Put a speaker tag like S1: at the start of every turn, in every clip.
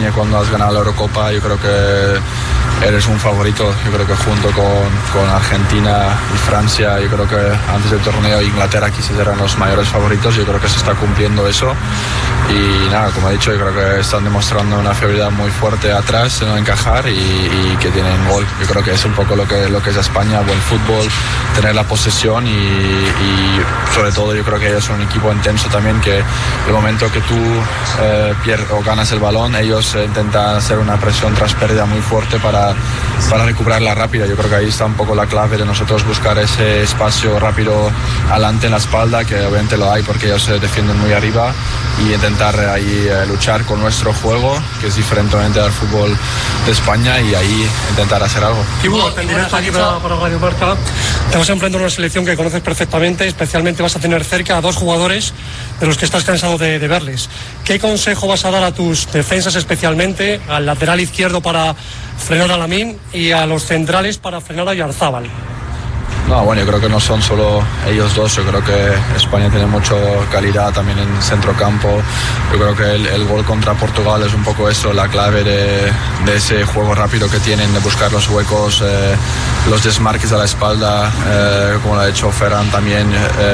S1: España cuando has ganado la Eurocopa, yo creo que eres un favorito. Yo creo que junto con Argentina y Francia, yo creo que antes del torneo Inglaterra quizás eran los mayores favoritos. Yo creo que se está cumpliendo eso y nada, como he dicho, yo creo que están demostrando una fiabilidad muy fuerte atrás, no encajar y que tienen gol. Yo creo que es un poco lo que es España, buen fútbol, tener la posesión y sobre todo yo creo que ellos son un equipo intenso también, que el momento que tú pierdes o ganas el balón, ellos intentan hacer una presión tras pérdida muy fuerte para recuperarla rápida. Yo creo que ahí está un poco la clave de nosotros, buscar ese espacio rápido adelante en la espalda, que obviamente lo hay porque ellos se defienden muy arriba, y intentar ahí luchar con nuestro juego, que es diferente al fútbol de España, y ahí intentar hacer algo.
S2: Y bueno, en directo aquí para Radio Marca, te vas a enfrentar a una selección que conoces perfectamente, especialmente vas a tener cerca a dos jugadores de los que estás cansado de verles. ¿Qué consejo vas a dar a tus defensas, especialmente al lateral izquierdo para frenar a Lamine y a los centrales para frenar a Yarzábal?
S1: No, bueno, yo creo que no son solo ellos dos. Yo creo que España tiene mucha calidad también en centrocampo. Yo creo que el gol contra Portugal es un poco eso, la clave de ese juego rápido que tienen, de buscar los huecos, los desmarques a la espalda, como lo ha hecho Ferran también,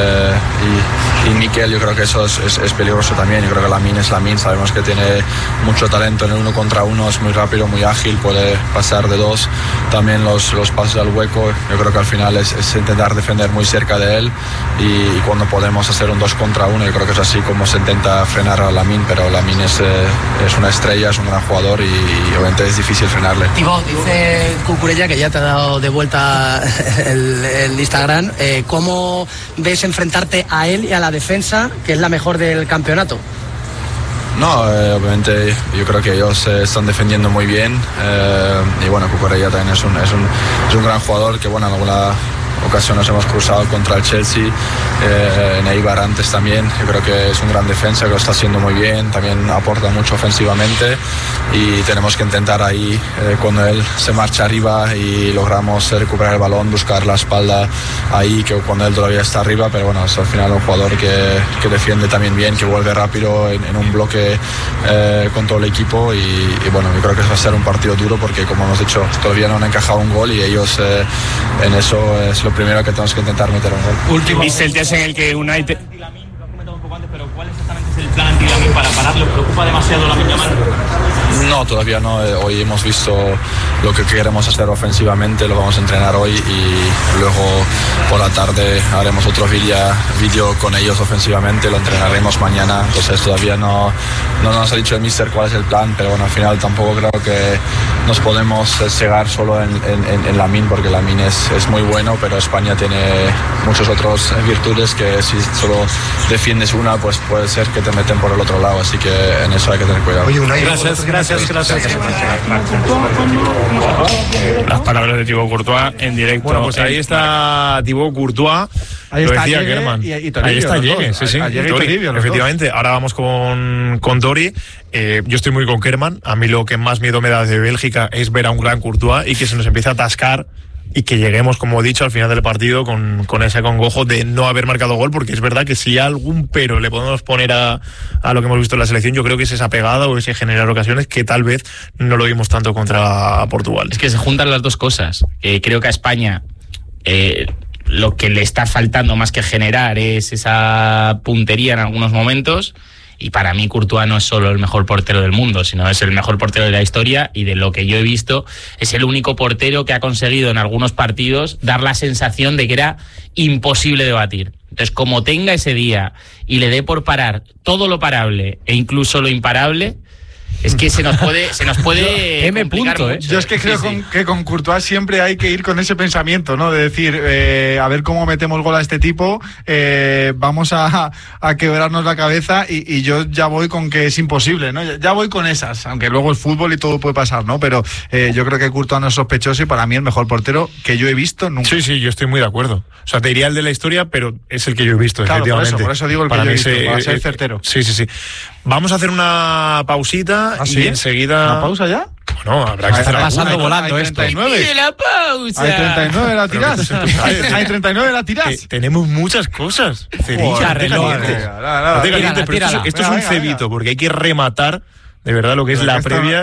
S1: y Mikel. Yo creo que eso es peligroso también. Yo creo que Lamine es Lamine, sabemos que tiene mucho talento en el 1 contra 1, es muy rápido, muy ágil, puede pasar de dos. También los pases al hueco, yo creo que al final es intentar defender muy cerca de él, y cuando podemos hacer un 2 contra 1, yo creo que es así como se intenta frenar a Lamine, pero Lamine es una estrella, es un gran jugador y obviamente es difícil frenarle.
S3: Thibaut, dice Cucurella, que ya te ha dado de vuelta el Instagram, ¿cómo ves enfrentarte a él y a la defensa, que es la mejor del campeonato?
S1: No, obviamente yo creo que ellos están defendiendo muy bien, y bueno, Cucurella también es un gran jugador que, bueno, en alguna ocasión nos hemos cruzado contra el Chelsea, en Eibar antes también. Yo creo que es un gran defensa, que lo está haciendo muy bien, también aporta mucho ofensivamente, y tenemos que intentar ahí, cuando él se marcha arriba y logramos recuperar el balón, buscar la espalda ahí, que cuando él todavía está arriba, pero bueno, es al final un jugador que defiende también bien, que vuelve rápido en un bloque con todo el equipo, y bueno, yo creo que va a ser un partido duro porque, como hemos dicho, todavía no han encajado un gol, y ellos en eso es lo primero que tenemos que intentar meter un gol.
S4: ¿Viste el test en el que United...
S5: Lo has comentado un poco antes, pero ¿cuál exactamente es el plan anti-Lamine para pararlo? ¿Preocupa demasiado Lamine Yamal?
S1: No, todavía no. Hoy hemos visto lo que queremos hacer ofensivamente, lo vamos a entrenar hoy, y luego por la tarde haremos otro vídeo con ellos ofensivamente, lo entrenaremos mañana. Entonces todavía no nos ha dicho el míster cuál es el plan, pero bueno, al final tampoco creo que nos podemos cegar solo en Lamine, porque Lamine es muy bueno, pero España tiene muchas otras virtudes que si solo defiendes una, pues puede ser que te meten por el otro lado, así que en eso hay que tener cuidado.
S2: Oye, gracias.
S4: Las palabras de Thibaut Courtois en directo.
S6: Bueno, pues ahí está Thibaut Courtois.
S7: Ahí
S6: lo
S7: está
S6: decía
S7: Llegue
S6: Kerman.
S7: y Toribio,
S6: ahí está Llegue, sí.
S7: Toribio,
S6: efectivamente. Ahora vamos con Tori. Yo estoy muy con Kerman. A mí lo que más miedo me da de Bélgica es ver a un gran Courtois y que se nos empiece a atascar, y que lleguemos, como he dicho, al final del partido con ese congojo de no haber marcado gol, porque es verdad que si algún pero le podemos poner a lo que hemos visto en la selección, yo creo que es esa pegada o ese generar ocasiones que tal vez no lo vimos tanto contra Portugal.
S4: Es que se juntan las dos cosas. Creo que a España lo que le está faltando más que generar es esa puntería en algunos momentos. Y para mí Courtois no es solo el mejor portero del mundo, sino es el mejor portero de la historia, y de lo que yo he visto es el único portero que ha conseguido en algunos partidos dar la sensación de que era imposible de batir. Entonces, como tenga ese día y le dé por parar todo lo parable e incluso lo imparable, es que se nos puede complicar mucho.
S7: Yo es que creo que con Courtois siempre hay que ir con ese pensamiento, ¿no? De decir, a ver cómo metemos gol a este tipo, vamos a quebrarnos la cabeza, y yo ya voy con que es imposible, ¿no? Ya voy con esas, aunque luego el fútbol y todo puede pasar, ¿no? Pero yo creo que Courtois no es sospechoso, y para mí el mejor portero que yo he visto nunca.
S6: Sí, yo estoy muy de acuerdo. O sea, te diría el de la historia, pero es el que yo he visto,
S7: claro,
S6: efectivamente.
S7: Por eso digo el que yo he visto, para ser certero.
S6: Sí. Vamos a hacer una pausita.
S7: ¿Ah, sí?
S6: Y enseguida...
S7: ¿Una pausa ya?
S6: Bueno, habrá que hacer
S7: pasando
S6: volando
S7: esto. Hay 39.
S4: ¡Y la pausa!
S7: Hay 39 la tirás. Hay 39 la tirás.
S6: Tenemos muchas cosas.
S7: Cerilla, reloj.
S6: Esto es un cebito, porque hay que rematar de verdad lo que es la previa.